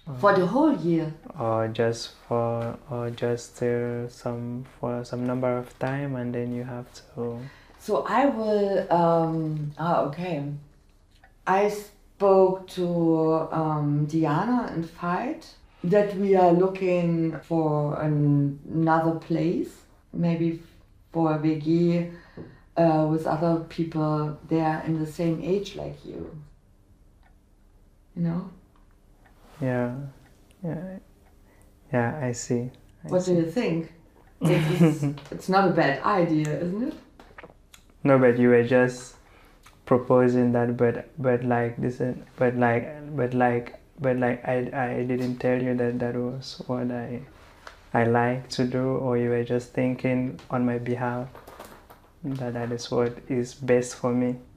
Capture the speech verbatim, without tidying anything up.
For the whole year? Or just for, or just uh, some for some number of time, and then you have to. So I will. Um, ah, okay. I spoke to um, Diana and Veit that we are looking for an, another place, maybe for a V G uh, with other people there in the same age like you. You know? Yeah, yeah, yeah. I see. I What see. do you think? It's, it's not a bad idea, isn't it? No, but you were just proposing that, but but like this, but like but like but like I I didn't tell you that that was what I I like to do, or you were just thinking on my behalf that that is what is best for me.